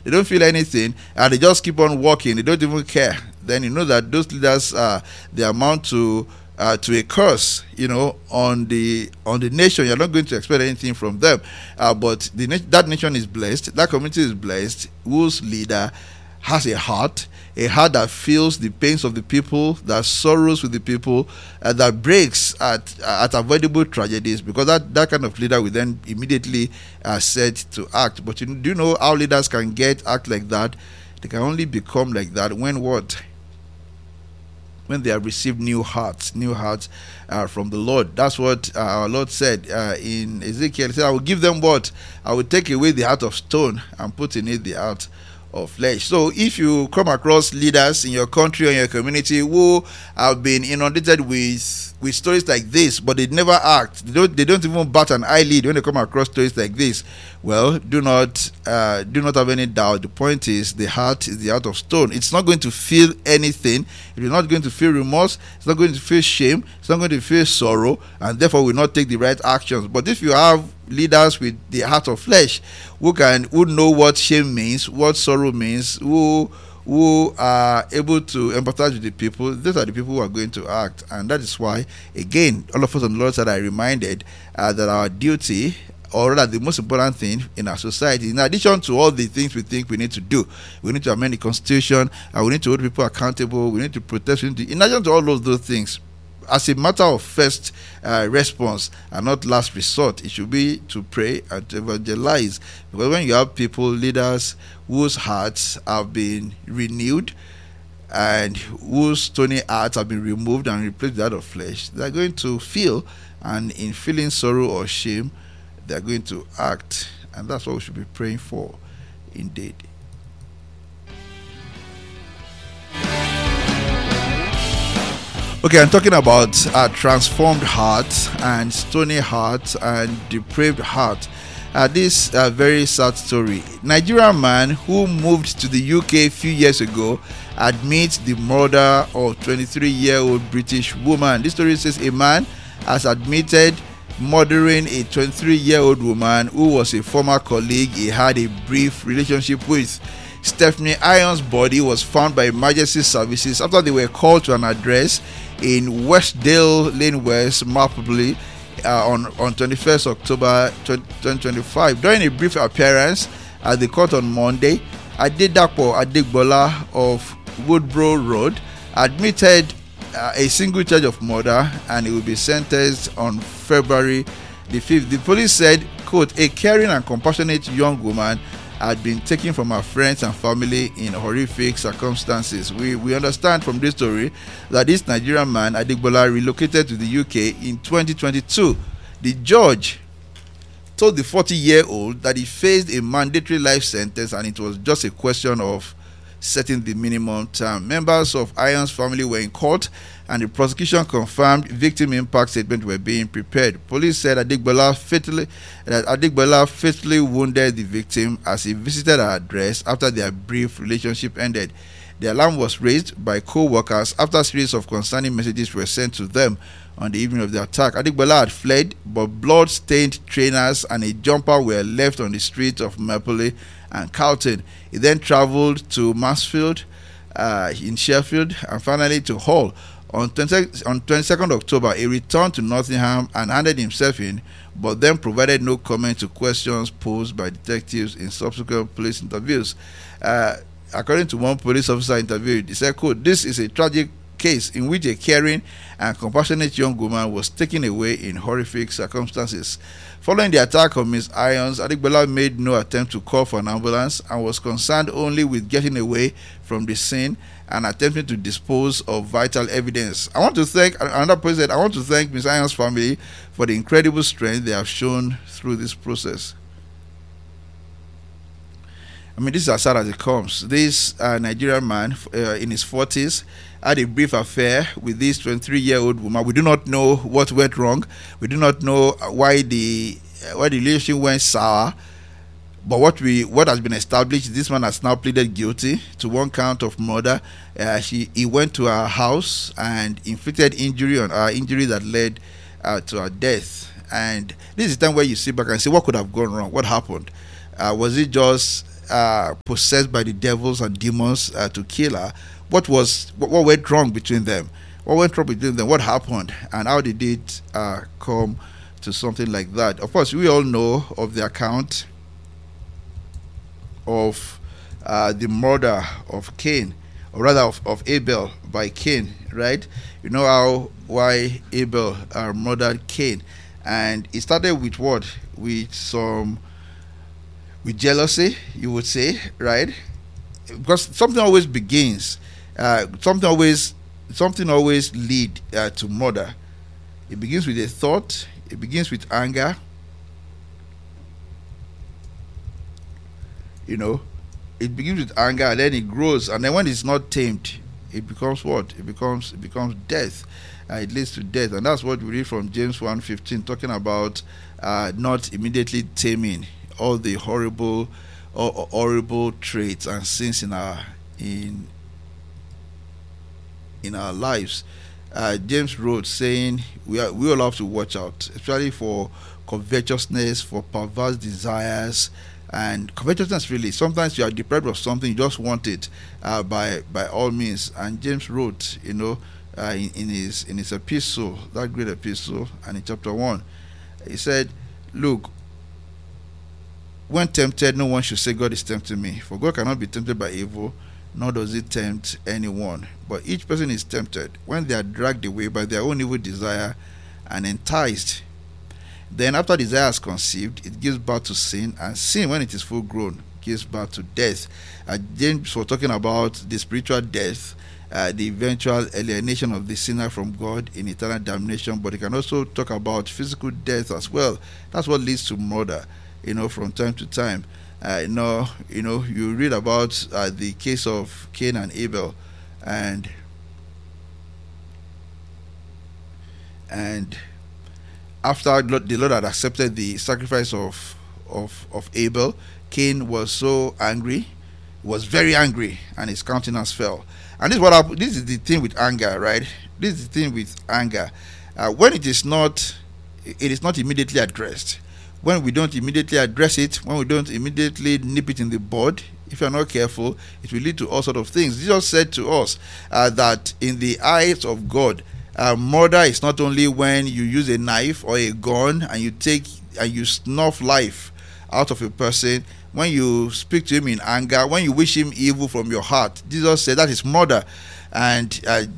they don't feel anything, and they just keep on walking. They don't even care. Then you know that those leaders, they amount to a curse, on the nation. You're not going to expect anything from them, but that nation is blessed. That community is blessed, whose leader has a heart that feels the pains of the people, that sorrows with the people, that breaks at avoidable tragedies, because that kind of leader will then immediately set to act. But do you know how leaders can act like that? They can only become like that when what? When they have received new hearts from the Lord. That's what our Lord said in Ezekiel. He said, I will give them what? I will take away the heart of stone and put in it the heart of flesh. So if you come across leaders in your country or in your community who have been inundated with stories like this, but they never act, they don't even bat an eyelid when they come across stories like this, well, do not have any doubt. The point is, the heart is the heart of stone. It's not going to feel anything. It is not going to feel remorse. It's not going to feel shame. It's not going to feel sorrow, and therefore will not take the right actions. But if you have leaders with the heart of flesh, who know what shame means, what sorrow means, who are able to empathize with the people, those are the people who are going to act. And that is why, again, all of us on the Lord's side are reminded that our duty, or rather the most important thing in our society, in addition to all the things we think we need to do, we need to amend the constitution, we need to hold people accountable, we need to protest, in addition to all those things, as a matter of first response and not last resort, it should be to pray and to evangelize. Because when you have people, leaders, whose hearts have been renewed and whose stony hearts have been removed and replaced with that of flesh, they're going to feel, and in feeling sorrow or shame, they're going to act. And that's what we should be praying for, indeed. Okay, I'm talking about a transformed heart and stony heart and depraved heart. This very sad story. Nigerian man who moved to the UK a few years ago admits the murder of 23-year-old British woman. This story says a man has admitted murdering a 23-year-old woman who was a former colleague he had a brief relationship with. Stephanie Irons' body was found by emergency services after they were called to an address in Westdale Lane West, Mapley, on 21st October 2025. During a brief appearance at the court on Monday, Adedapo Adegbola of Woodborough Road admitted a single charge of murder, and he will be sentenced on February the 5th. The police said, quote, a caring and compassionate young woman had been taken from her friends and family in horrific circumstances. We understand from this story that this Nigerian man, Adegbola, relocated to the UK in 2022. The judge told the 40-year-old that he faced a mandatory life sentence, and it was just a question of setting the minimum term. Members of Irons' family were in court, and the prosecution confirmed victim impact statements were being prepared. Police said Adegbola fatally wounded the victim as he visited her address after their brief relationship ended. The alarm was raised by co-workers after a series of concerning messages were sent to them on the evening of the attack. Adegbola had fled, but blood-stained trainers and a jumper were left on the streets of Mapley and Carlton. He then travelled to Mansfield in Sheffield and finally to Hull. On 22nd October, he returned to Nottingham and handed himself in, but then provided no comment to questions posed by detectives in subsequent police interviews. According to one police officer interviewed, he said, quote, this is a tragic case in which a caring and compassionate young woman was taken away in horrific circumstances. Following the attack on Ms. Irons, Adegbola made no attempt to call for an ambulance and was concerned only with getting away from the scene and attempting to dispose of vital evidence. I want to thank Ms. Irons' family for the incredible strength they have shown through this process. I mean, this is as sad as it comes. This Nigerian man in his 40s had a brief affair with this 23-year-old woman. We do not know what went wrong. We do not know why the relationship went sour. But what has been established, this man has now pleaded guilty to one count of murder. He went to her house and inflicted injury on her, injury that led to her death. And this is the time where you sit back and say, what could have gone wrong? What happened? Was it just possessed by the devils and demons to kill her. What went wrong between them? What went wrong between them? What happened? And how did it come to something like that? Of course, we all know of the account of the murder of Cain, or rather of Abel by Cain, right? You know why Abel murdered Cain, and it started with what? With jealousy, you would say, right? Because something always begins, something always lead to murder. It begins with a thought. It begins with anger. You know, it begins with anger, and then it grows, and then when it's not tamed, it becomes what? It becomes death. It leads to death, and that's what we read from James 1:15, talking about not immediately taming all the horrible traits and sins in our lives. James wrote saying we all have to watch out, especially for covetousness, for perverse desires. And covetousness, really, sometimes you are deprived of something, you just want it by all means. And James wrote, in his epistle, that great epistle, and in chapter 1, he said, look, when tempted, no one should say God is tempting me, for God cannot be tempted by evil, nor does it tempt anyone. But each person is tempted when they are dragged away by their own evil desire and enticed. Then after desire is conceived, it gives birth to sin, and sin, when it is full grown, gives birth to death. James was talking about the spiritual death, the eventual alienation of the sinner from God in eternal damnation, but he can also talk about physical death as well. That's what leads to murder, from time to time. You read about the case of Cain and Abel, and after the Lord had accepted the sacrifice of Abel, Cain was so angry, was very angry, and his countenance fell. And this is what happened. This is the thing with anger, right? This is the thing with anger. When it is not immediately addressed. When we don't immediately address it, when we don't immediately nip it in the bud, if you're not careful, it will lead to all sorts of things. Jesus said to us that in the eyes of God, murder is not only when you use a knife or a gun and you snuff life out of a person, when you speak to him in anger, when you wish him evil from your heart. Jesus said that is murder. And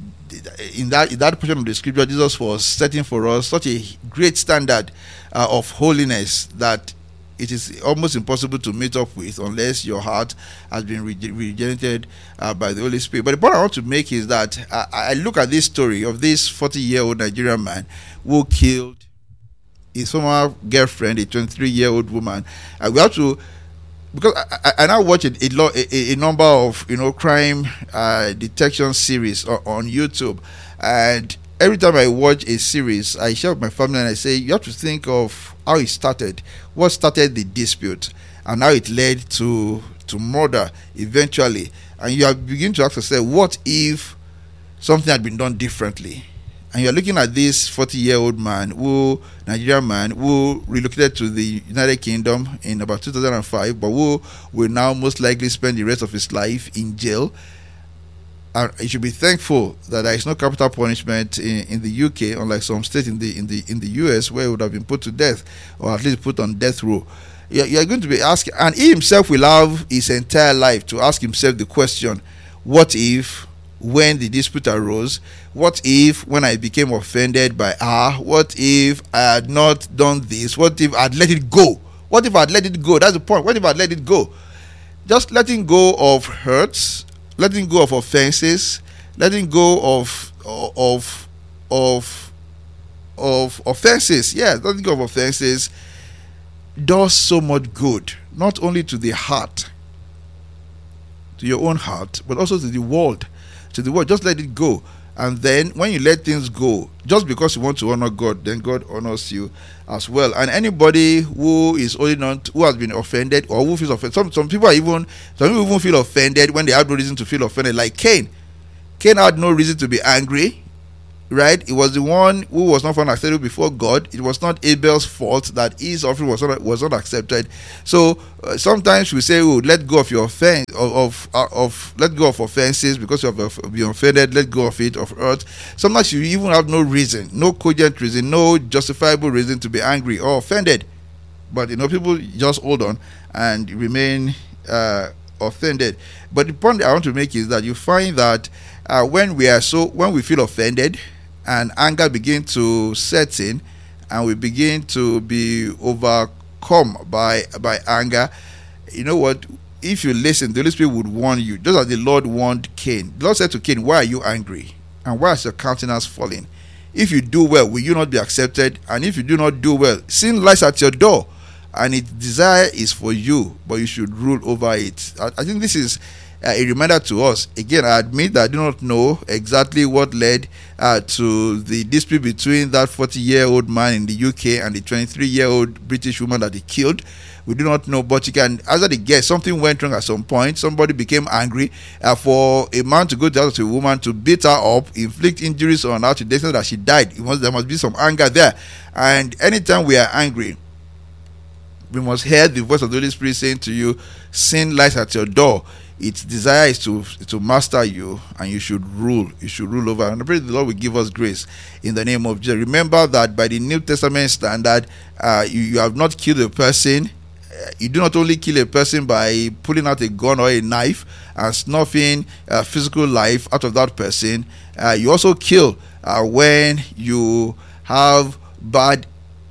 in that portion of the scripture, Jesus was setting for us such a great standard of holiness that it is almost impossible to meet up with unless your heart has been regenerated by the Holy Spirit. But the point I want to make is that I look at this story of this 40-year-old Nigerian man who killed his former girlfriend, a 23-year-old woman. We have to, because I now watch a number of crime detection series on YouTube, and every time I watch a series, I share with my family and I say, you have to think of how it started, what started the dispute, and how it led to murder eventually. And you have begin to ask yourself, what if something had been done differently? And you're looking at this 40-year-old Nigerian man who relocated to the United Kingdom in about 2005, but who will now most likely spend the rest of his life in jail. And you should be thankful that there is no capital punishment in the UK, unlike some states in the US, where it would have been put to death, or at least put on death row. You're going to be asking, and he himself will have his entire life to ask himself the question, what if, when the dispute arose, what if when I became offended by her, what if I had not done this, what if I had let it go? What if I had let it go? That's the point. What if I had let it go? Just letting go of hurts, letting go of offenses, letting go of offenses. Yeah, letting go of offenses does so much good, not only to the heart, to your own heart, but also to the world. Just let it go. And then when you let things go, just because you want to honor God, then God honors you as well. And anybody who is holding on who has been offended, or who feels offended, some people even feel offended when they have no reason to feel offended, like Cain. Cain had no reason to be angry. right? It was the one who was not found acceptable before God. It was not Abel's fault that his offering was not accepted. So sometimes we say, "Oh, let go of your offense, let go of offenses because you have been offended. Let go of it, of hurt." Sometimes you even have no reason, no cogent reason, no justifiable reason to be angry or offended. But people just hold on and remain offended. But the point I want to make is that you find that when we feel offended and anger begins to set in, and we begin to be overcome by anger, you know what? If you listen, the Holy Spirit would warn you, just as the Lord warned Cain. The Lord said to Cain, "Why are you angry? And why is your countenance falling? If you do well, will you not be accepted? And if you do not do well, sin lies at your door, and its desire is for you, but you should rule over it." I think this is a reminder to us. Again, I admit that I do not know exactly what led to the dispute between that 40-year-old man in the UK and the 23-year-old British woman that he killed. We do not know, but you can answer the guess. Something went wrong at some point. Somebody became angry for a man to go down to a woman to beat her up, inflict injuries on her to the extent that she died. There must be some anger there. And anytime we are angry, we must hear the voice of the Holy Spirit saying to you, "Sin lies at your door. Its desire is to master you, and you should rule. You should rule over." And I pray the Lord will give us grace in the name of Jesus. Remember that by the New Testament standard, you have not killed a person. You do not only kill a person by pulling out a gun or a knife and snuffing physical life out of that person. You also kill when you have bad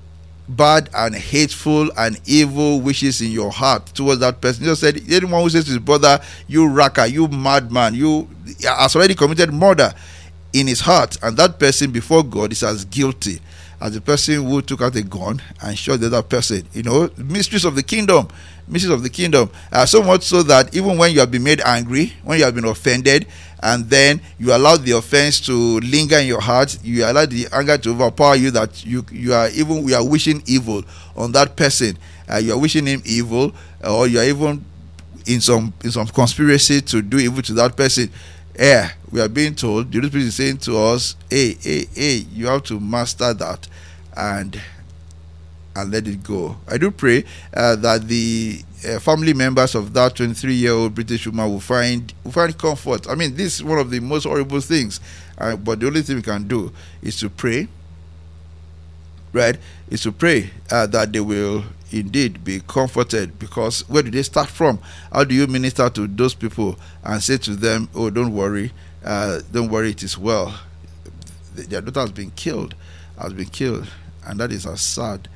and hateful and evil wishes in your heart towards that person. Jesus said, "Anyone who says to his brother, 'You racker, you madman,' you has already committed murder in his heart, and that person before God is as guilty as the person who took out a gun and shot the other person." Mysteries of the kingdom. So much so that even when you have been made angry, when you have been offended, and then you allow the offense to linger in your heart, you allow the anger to overpower you, that we are wishing evil on that person. You are wishing him evil, or you are even in some conspiracy to do evil to that person. We are being told, the Holy Spirit is saying to us, hey, you have to master that and let it go. I do pray that the family members of that 23-year-old British woman will find comfort. I mean, this is one of the most horrible things, but the only thing we can do is to pray, right? Is to pray that they will indeed be comforted. Because where do they start from? How do you minister to those people and say to them, "Oh, don't worry, it is well"? Their daughter has been killed, and that is as sad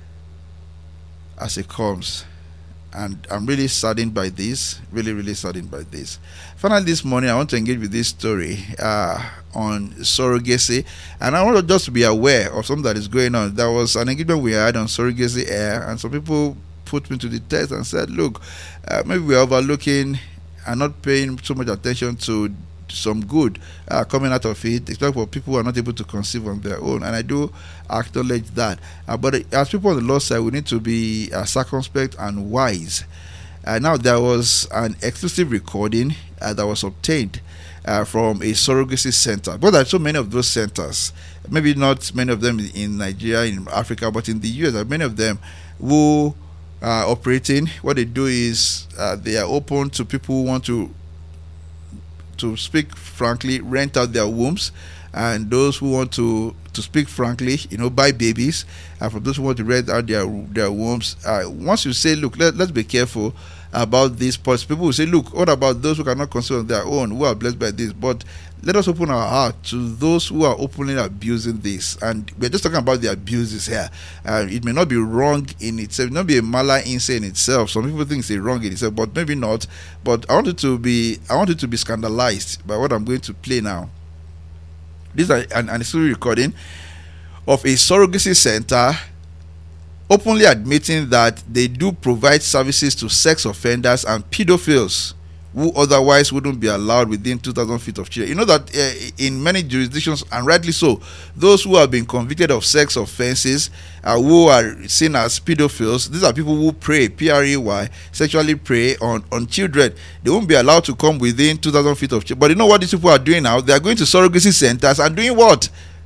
as it comes. And I'm really saddened by this, really saddened by this. Finally, this morning I want to engage with this story on surrogacy, and I want to just be aware of something that is going on. There was an engagement we had on surrogacy air, and some people put me to the test and said, "Look, maybe we're overlooking and not paying so much attention to some good coming out of it, especially for people who are not able to conceive on their own." And I do acknowledge that. But as people on the Lord's side, we need to be circumspect and wise. Now, there was an exclusive recording that was obtained from a surrogacy center. But there are so many of those centers, maybe not many of them in Nigeria, in Africa, but in the US, there are many of them who are operating. What they do is they are open to people who want to speak frankly, rent out their wombs, and those who want to speak frankly, buy babies, and for those who want to rent out their wombs. Once you say, "Look, let's be careful about this," people will say, "Look, what about those who cannot conceive on their own, who are blessed by this?" But let us open our heart to those who are openly abusing this. And we're just talking about the abuses here. It may not be wrong in itself, it may not be a mala inse in itself. Some people think it's a wrong in itself, but maybe not. But I want you to be scandalized by what I'm going to play now. This is an exclusive recording of a surrogacy center openly admitting that they do provide services to sex offenders and pedophiles who otherwise wouldn't be allowed within 2,000 feet of children. You know that in many jurisdictions, and rightly so, those who have been convicted of sex offenses, who are seen as pedophiles, these are people who prey, P-R-E-Y, sexually prey on children. They won't be allowed to come within 2,000 feet of children. But you know what these people are doing now? They are going to surrogacy centers and doing what?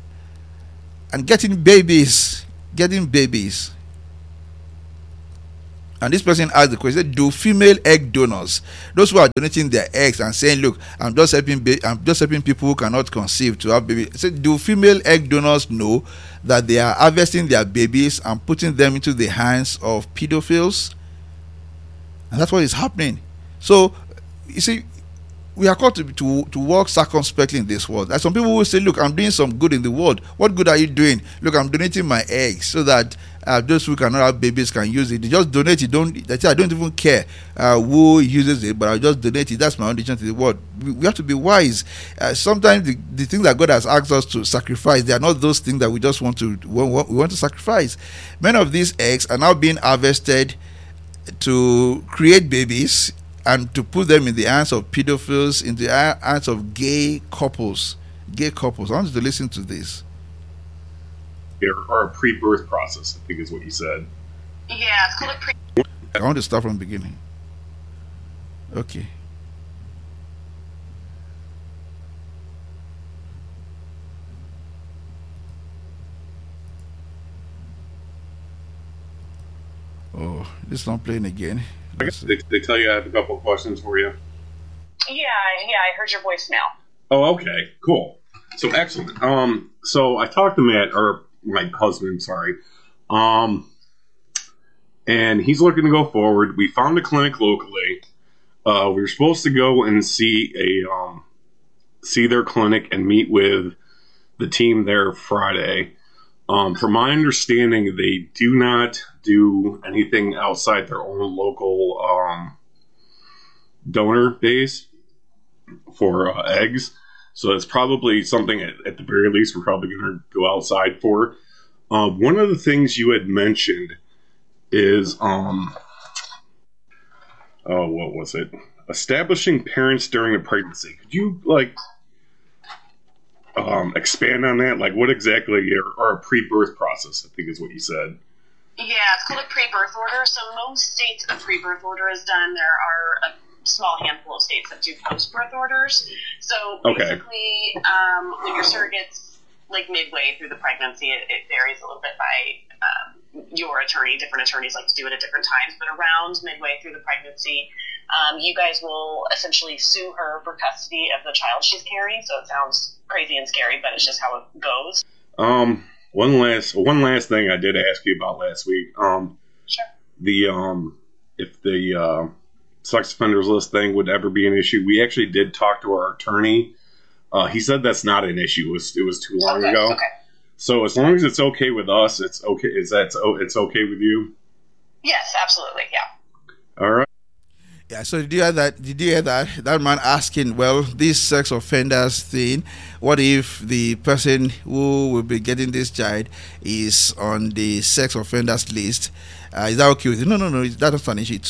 and getting babies. Getting babies. And this person asked the question: do female egg donors, those who are donating their eggs and saying, "Look, I'm just helping people who cannot conceive to have babies," so do female egg donors know that they are harvesting their babies and putting them into the hands of pedophiles? And that's what is happening. So, you see, we are called to walk circumspectly in this world. And some people will say, "Look, I'm doing some good in the world." What good are you doing? "Look, I'm donating my eggs so that those who cannot have babies can use it." They just donate it. I don't even care who uses it, but I'll just donate it. That's my own donation to the world. We have to be wise. Sometimes the things that God has asked us to sacrifice, they are not those things that we just want to sacrifice. Many of these eggs are now being harvested to create babies and to put them in the hands of pedophiles, in the hands of gay couples. Gay couples. I want you to listen to this. Or a pre-birth process, I think is what you said. Yeah, it's called a pre. I want to start from the beginning. Okay. Oh, this is not playing again. I guess they tell you I have a couple of questions for you. Yeah, I heard your voicemail. Oh, okay, cool. So excellent. So I talked to Matt, or my husband, sorry. And he's looking to go forward. We found a clinic locally. We were supposed to go and see their clinic and meet with the team there Friday. From my understanding, they do not do anything outside their own local donor base for eggs. So it's probably something at the very least we're probably going to go outside for. One of the things you had mentioned is, what was it? Establishing parents during a pregnancy. Could you, expand on that? Like, what exactly, or a pre-birth process, I think is what you said. Yeah, it's called a pre-birth order. So most states, a pre-birth order is done. There are a small handful of states that do post-birth orders. So basically, when your surrogate's like midway through the pregnancy, it varies a little bit by your attorney. Different attorneys like to do it at different times, but around midway through the pregnancy, you guys will essentially sue her for custody of the child she's carrying. So it sounds crazy and scary, but it's just how it goes. One last thing I did ask you about last week. Sure. If the sex offenders list thing would ever be an issue, we actually did talk to our attorney. He said that's not an issue. It was too long ago. Okay. So as long as it's okay with us, it's okay. It's okay with you? Yes, absolutely. Yeah. All right. Yeah, so did you hear that? That man asking, well, this sex offenders thing, what if the person who will be getting this child is on the sex offenders list? Is that okay with you? No, that's not an issue. It's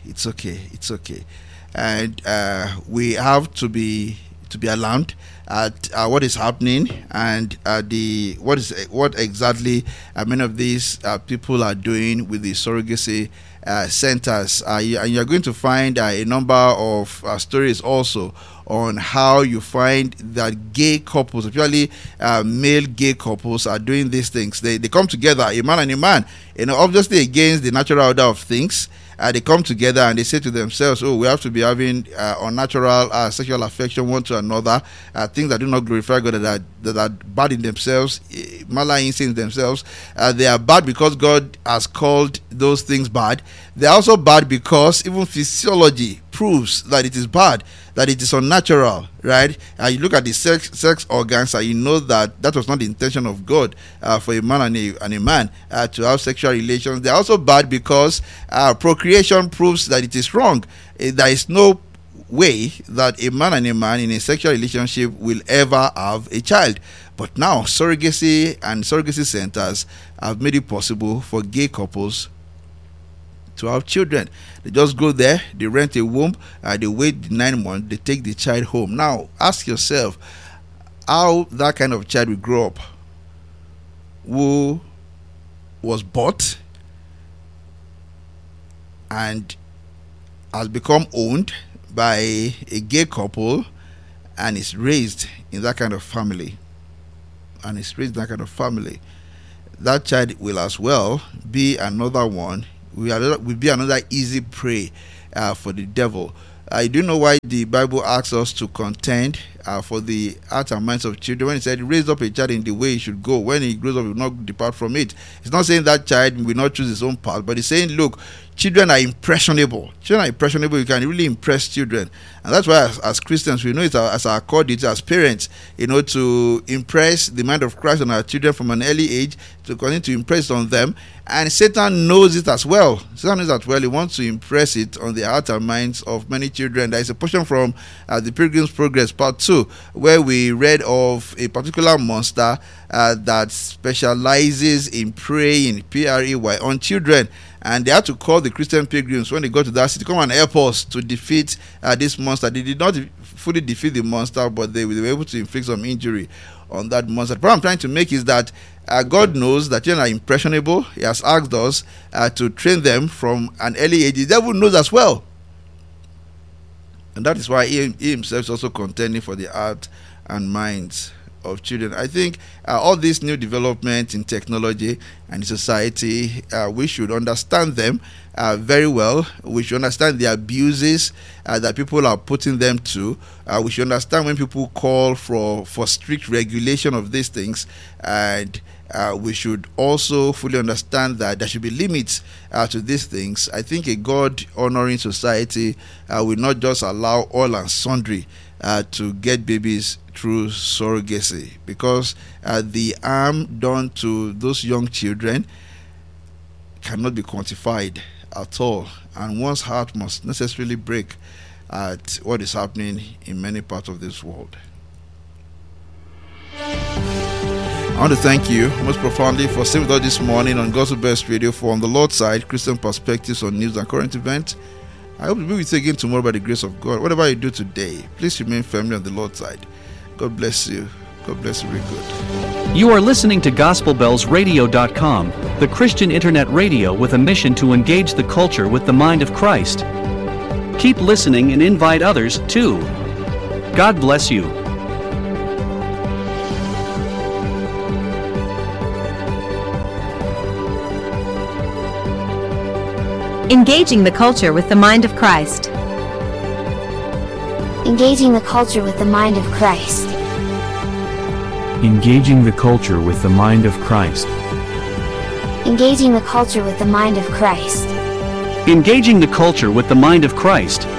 okay. And we have to be alarmed at what is happening and what exactly many of these people are doing with the surrogacy centers, and you're going to find a number of stories also on how you find that gay couples, especially male gay couples, are doing these things. They come together, a man and a man, obviously against the natural order of things. They come together and they say to themselves, "Oh, we have to be having unnatural sexual affection one to another, things that do not glorify God, that are bad in themselves, malign in themselves. They are bad because God has called those things bad. They are also bad because even physiology proves that it is bad, that it is unnatural, right? You look at the sex organs and you know that was not the intention of God for a man and a man to have sexual relations. They are also bad because procreation proves that it is wrong. There is no way that a man and a man in a sexual relationship will ever have a child. But now surrogacy and surrogacy centers have made it possible for gay couples to have children. They just go there, they rent a womb, they wait 9 months, they take the child home. Now ask yourself how that kind of child will grow up, who was bought and has become owned by a gay couple and is raised in that kind of family. that child will as well be another one, will be another easy prey for the devil. I do know why the Bible asks us to contend for the hearts and minds of children. When it said, raise up a child in the way he should go, when he grows up, he will not depart from it. It's not saying that child will not choose his own path, but it's saying, look, children are impressionable. Children are impressionable. You can really impress children. And that's why as Christians, we know it as our core duty as parents, to impress the mind of Christ on our children from an early age, to continue to impress on them. And Satan knows it as well. Satan knows that well. He wants to impress it on the hearts and minds of many children. There is a portion from the Pilgrim's Progress, Part 2, where we read of a particular monster that specializes in preying, P-R-E-Y, on children. And they had to call the Christian pilgrims when they got to that city, come and help us to defeat this monster. They did not fully defeat the monster, but they were able to inflict some injury on that monster. The point I'm trying to make is that God knows that children are impressionable. He has asked us to train them from an early age. The devil knows as well. And that is why he himself is also contending for the heart and minds of children. I think all these new developments in technology and in society, we should understand them very well. We should understand the abuses that people are putting them to. We should understand when people call for strict regulation of these things, and we should also fully understand that there should be limits to these things. I think a God-honoring society will not just allow all and sundry to get babies through surrogacy, because the harm done to those young children cannot be quantified at all, and one's heart must necessarily break at what is happening in many parts of this world. I want to thank you most profoundly for staying with us this morning on Gospel Best Radio for On the Lord's Side, Christian Perspectives on News and Current Events. I hope to be with you again tomorrow by the grace of God. Whatever you do today, please remain firmly on the Lord's side. God bless you. God bless you very good. You are listening to GospelBellsRadio.com, the Christian internet radio with a mission to engage the culture with the mind of Christ. Keep listening and invite others too. God bless you. Engaging the culture with the mind of Christ. Engaging the culture with the mind of Christ. Engaging the culture with the mind of Christ. Engaging the culture with the mind of Christ. Engaging the culture with the mind of Christ.